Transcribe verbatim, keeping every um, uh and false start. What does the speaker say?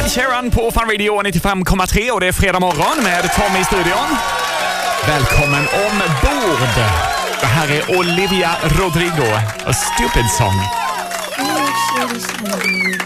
Ed Sheeran på Fun Radio nittiofem komma tre och det är fredag morgon med Tommy i studion. Välkommen ombord. Det här är Olivia Rodrigo och Stupid Song.